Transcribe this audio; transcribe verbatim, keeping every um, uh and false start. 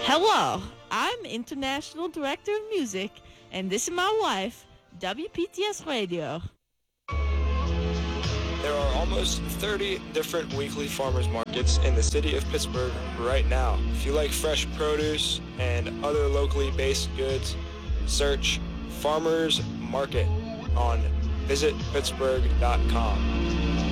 Hello, I'm International Director of Music, and this is my wife, W P T S Radio. There are almost thirty different weekly farmers markets in the city of Pittsburgh right now. If you like fresh produce and other locally based goods, search Farmers Market on visit pittsburgh dot com.